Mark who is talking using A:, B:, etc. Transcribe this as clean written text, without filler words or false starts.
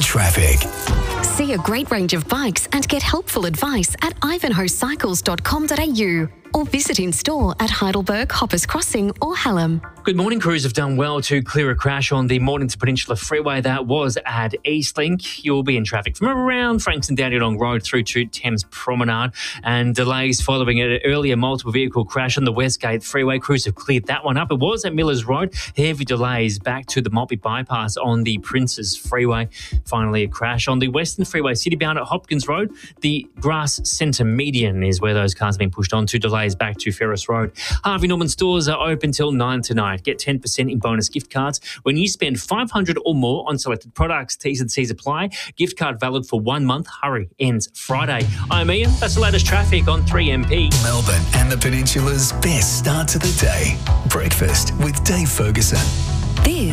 A: traffic.
B: See a great range of bikes and get helpful advice at ivanhoecycles.com.au or visit in store at Heidelberg, Hoppers Crossing or Hallam.
C: Good morning. Crews have done well to clear a crash on the Mornington Peninsula Freeway. That was at Eastlink. You'll be in traffic from around Frankston Dandenong Road through to Thames Promenade, and delays following an earlier multiple vehicle crash on the Westgate Freeway. Crews have cleared that one up. It was at Millers Road. Heavy delays back to the Maltby Bypass on the Princes Freeway. Finally, a crash on the Western Freeway, citybound at Hopkins Road. The Grass Centre median is where those cars have been pushed on to delays back to Ferris Road. Harvey Norman stores are open till 9 tonight. Get 10% in bonus gift cards when you spend $500 or more on selected products. T's and C's apply. Gift card valid for 1 month. Hurry. Ends Friday. I'm Ian. That's the latest traffic on 3MP.
A: Melbourne and the Peninsula's best start to the day. Breakfast with Dave Ferguson.
B: This